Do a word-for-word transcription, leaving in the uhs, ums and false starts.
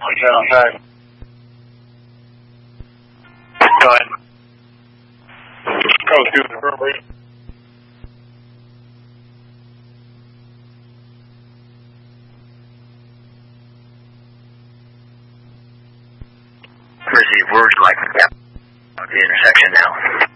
ten on time. Go ahead. Go to the appropriate. Receive, where would you like me to get the intersection now?